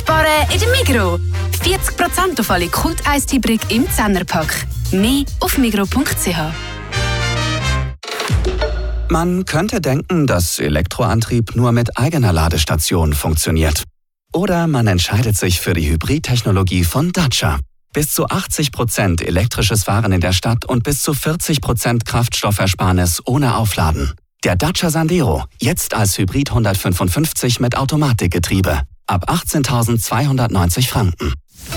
Sparen in der Migros. 40% auf alle Kult-Eistee-Brick im 10er-Pack. Mehr auf migros.ch. Man könnte denken, dass Elektroantrieb nur mit eigener Ladestation funktioniert. Oder man entscheidet sich für die Hybridtechnologie von Dacia. Bis zu 80% elektrisches Fahren in der Stadt und bis zu 40% Kraftstoffersparnis ohne Aufladen. Der Dacia Sandero, jetzt als Hybrid 155 mit Automatikgetriebe. Ab 18.290 Franken.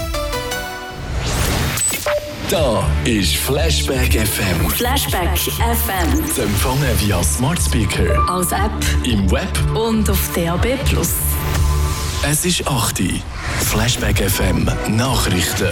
Da ist Flashback FM. Flashback FM. Zu empfangen via Smart Speaker, Als App im Web und auf DAB+. Es ist 8 Uhr. Flashback FM Nachrichten.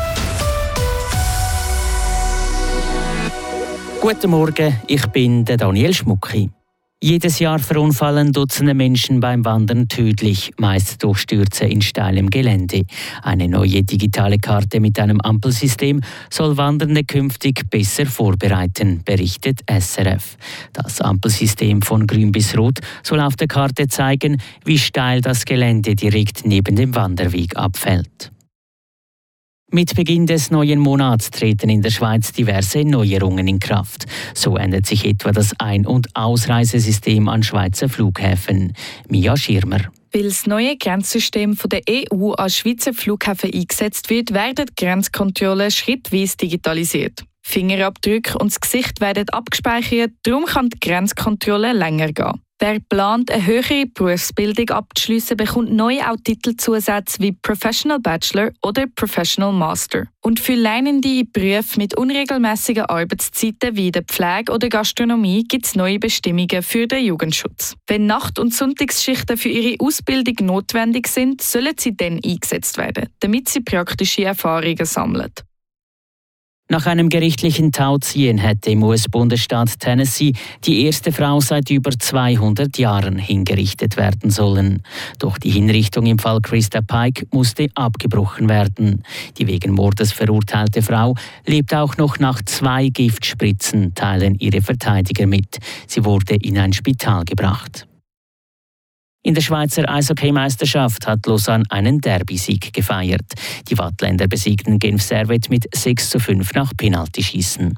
Guten Morgen, ich bin der Daniel Schmucki. Jedes Jahr verunfallen Dutzende Menschen beim Wandern tödlich, meist durch Stürze in steilem Gelände. Eine neue digitale Karte mit einem Ampelsystem soll Wandernde künftig besser vorbereiten, berichtet SRF. Das Ampelsystem von Grün bis Rot soll auf der Karte zeigen, wie steil das Gelände direkt neben dem Wanderweg abfällt. Mit Beginn des neuen Monats treten in der Schweiz diverse Neuerungen in Kraft. So ändert sich etwa das Ein- und Ausreisesystem an Schweizer Flughäfen. Mia Schirmer. Weil das neue Grenzsystem von der EU an Schweizer Flughäfen eingesetzt wird, werden die Grenzkontrollen schrittweise digitalisiert. Fingerabdrücke und das Gesicht werden abgespeichert, darum kann die Grenzkontrolle länger gehen. Wer plant, eine höhere Berufsbildung abzuschliessen, bekommt neu auch Titelzusätze wie Professional Bachelor oder Professional Master. Und für lernende Berufe mit unregelmäßigen Arbeitszeiten wie der Pflege oder Gastronomie gibt es neue Bestimmungen für den Jugendschutz. Wenn Nacht- und Sonntagsschichten für ihre Ausbildung notwendig sind, sollen sie dann eingesetzt werden, damit sie praktische Erfahrungen sammeln. Nach einem gerichtlichen Tauziehen hätte im US-Bundesstaat Tennessee die erste Frau seit über 200 Jahren hingerichtet werden sollen. Doch die Hinrichtung im Fall Krista Pike musste abgebrochen werden. Die wegen Mordes verurteilte Frau lebt auch noch nach 2 Giftspritzen, teilen ihre Verteidiger mit. Sie wurde in ein Spital gebracht. In der Schweizer Eishockey-Meisterschaft hat Lausanne einen Derby-Sieg gefeiert. Die Wattländer besiegten Genf Servette mit 6:5 nach Penaltyschießen.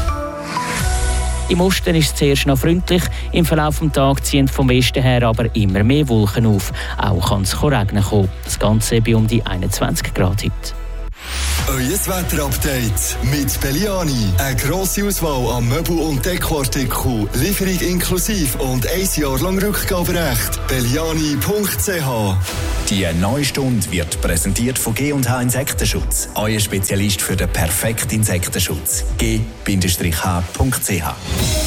Im Osten ist es zuerst noch freundlich, im Verlauf des Tages ziehen vom Westen her aber immer mehr Wolken auf. Auch kann es regnen kommen. Das Ganze bei um die 21 Grad heute. Euer Wetterupdate mit Belliani. Eine grosse Auswahl an Möbel- und Dekoartikeln, Lieferung inklusive und 1 Jahr lang Rückgaberecht. Belliani.ch. Die neue Stunde wird präsentiert von G&H Insektenschutz. Euer Spezialist für den perfekten Insektenschutz. g-h.ch.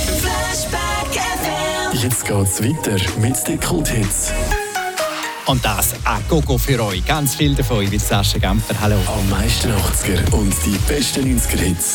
Jetzt geht's weiter mit den Kult-Hits. Und das ein Gogo für euch. Ganz viel davon. Ich bin Sascha Gamper. Hallo. Am meisten 80er und die besten 90er-Hits.